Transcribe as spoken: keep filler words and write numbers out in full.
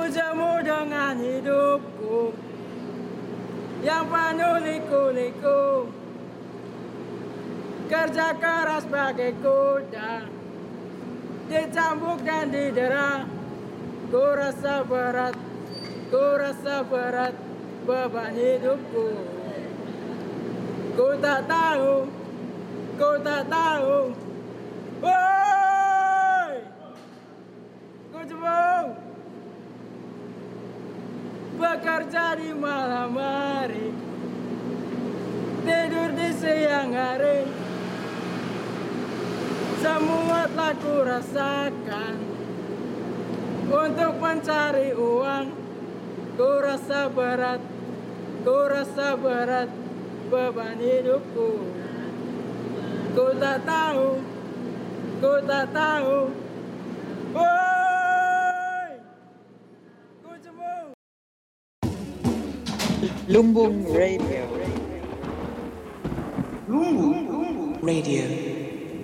jemu dengan hidupku yang penuh liku-liku. Kerja keras bagai kuda, dicambuk dan didera. Ku rasa berat, ku rasa berat beban hidupku. Ku tak tahu, ku tak tahu. Woi, ku cembung bekerja di malam hari, tidur di siang hari. Semua telah ku rasakan untuk mencari uang. Ku rasa berat, ku rasa berat beban hidupku. Ku tak tahu, ku tak tahu. Woi, ku cembung. Lumbung Radio. Lumbung Radio.